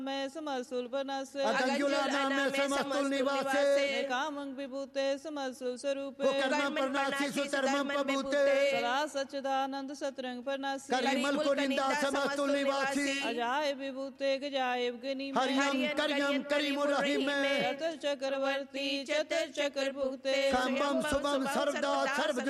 मैं समरसूल बनस अगंजुला नाम में समस्तुल निवासे कामं विभूते समरसूल स्वरूपे कर्म प्रणासी सुधर्मं प्रभूते सदा सच्चिदानंद सतरंग प्रणासी करिमल को निंदा समस्तुल निवासी अजाय विभूते गजाय गनी हरियम करियम करीमुर रहीम चतुर चक्रवर्ती चतुर चक्र भुक्ते संभम शुभम सर्वदा सर्व